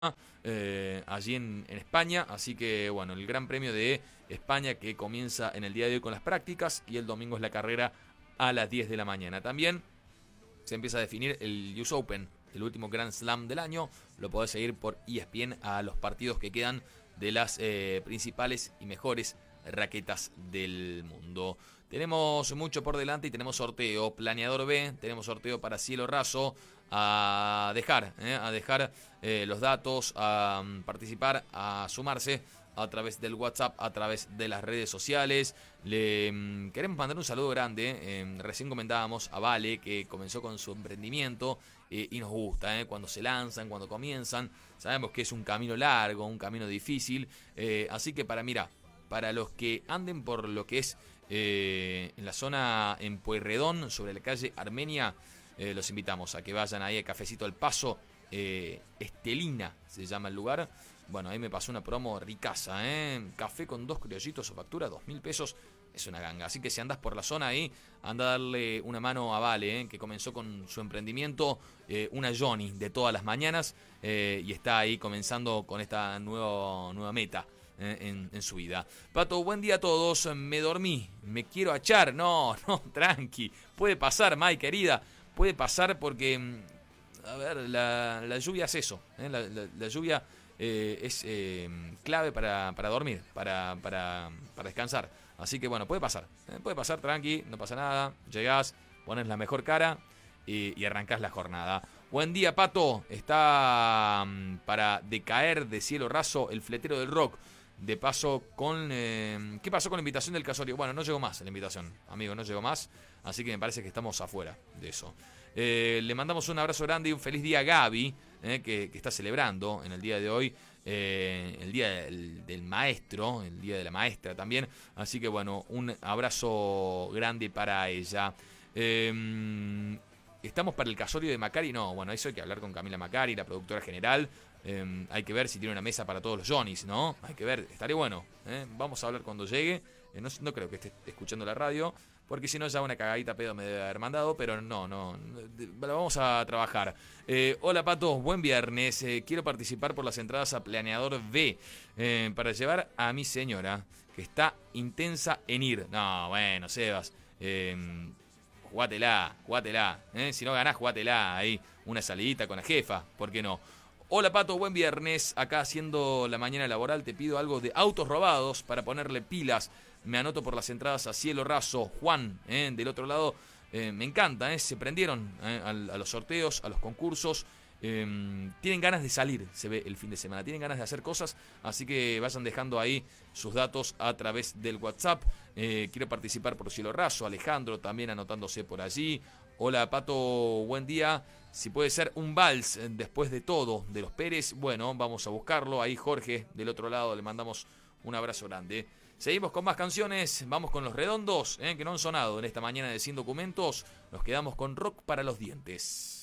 allí en España. Así que bueno, el Gran Premio de España que comienza en el día de hoy con las prácticas y el domingo es la carrera a las 10 de la mañana. También se empieza a definir el US Open, el último Grand Slam del año. Lo podés seguir por ESPN a los partidos que quedan de las principales y mejores raquetas del mundo. Tenemos mucho por delante y tenemos sorteo. Planeador B, tenemos sorteo para Cielo Raso. A dejar los datos, a participar, a sumarse a través del WhatsApp, a través de las redes sociales. Le queremos mandar un saludo grande. Recién comentábamos a Vale, que comenzó con su emprendimiento y nos gusta cuando se lanzan, cuando comienzan. Sabemos que es un camino largo, un camino difícil. Así que para los que anden por lo que es en la zona en Pueyrredón, sobre la calle Armenia, los invitamos a que vayan ahí a Cafecito El Paso. Estelina se llama el lugar. Bueno, ahí me pasó una promo ricaza, café con 2 criollitos o factura 2.000 pesos. Es una ganga. Así que si andás por la zona ahí, anda a darle una mano a Vale, que comenzó con su emprendimiento, una Johnny de todas las mañanas, y está ahí comenzando con esta nueva meta en su vida. Pato, buen día a todos. Me dormí, me quiero echar. No, tranqui. Puede pasar, Mai, querida. Puede pasar porque, a ver, la lluvia es eso. La lluvia es clave para dormir, para descansar. Así que bueno, puede pasar tranqui, no pasa nada. Llegás, pones la mejor cara y arrancás la jornada. Buen día, Pato. Está para decaer de cielo raso el fletero del rock. De paso con... ¿qué pasó con la invitación del casorio? Bueno, no llegó más la invitación, amigo, no llegó más. Así que me parece que estamos afuera de eso. Le mandamos un abrazo grande y un feliz día a Gaby, que está celebrando en el día de hoy el día del maestro, el día de la maestra también. Así que bueno, un abrazo grande para ella. ¿Estamos para el casorio de Macari? No, bueno, eso hay que hablar con Camila Macari, la productora general. Hay que ver si tiene una mesa para todos los Johnnys, ¿no? Hay que ver, estaría bueno. Vamos a hablar cuando llegue. No creo que esté escuchando la radio, porque si no ya una cagadita pedo me debe haber mandado, pero no, lo vamos a trabajar. Hola Pato, buen viernes. Quiero participar por las entradas a Planeador B para llevar a mi señora, que está intensa en ir. No, bueno, Sebas, jugátela. Si no ganás, jugátela ahí. Una salidita con la jefa, ¿por qué no? Hola Pato, buen viernes. Acá haciendo la mañana laboral te pido algo de autos robados para ponerle pilas. Me anoto por las entradas a cielo raso. Juan, del otro lado, me encanta, se prendieron a los sorteos, a los concursos. Tienen ganas de salir, se ve el fin de semana. Tienen ganas de hacer cosas, así que vayan dejando ahí sus datos a través del WhatsApp. Quiero participar por cielo raso. Alejandro también anotándose por allí. Hola Pato, buen día. Si puede ser un vals después de todo de los Pérez, bueno, vamos a buscarlo. Ahí Jorge, del otro lado, le mandamos un abrazo grande. Seguimos con más canciones, vamos con Los Redondos, que no han sonado en esta mañana de Sin Documentos. Nos quedamos con Rock para los Dientes.